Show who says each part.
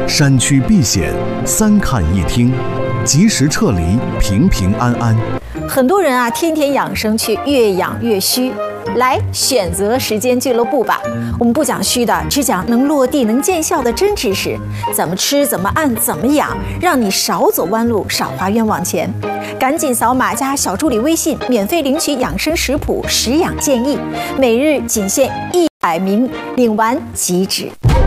Speaker 1: 山区避险，三看一听，及时撤离，平平安安。
Speaker 2: 很多人啊，天天养生去，越养越虚。来选择时间俱乐部吧，我们不讲虚的，只讲能落地、能见效的真知识。怎么吃，怎么按，怎么养，让你少走弯路，少花冤枉钱。赶紧扫码加小助理微信，免费领取养生食谱、食养建议，每日仅限100名，领完即止。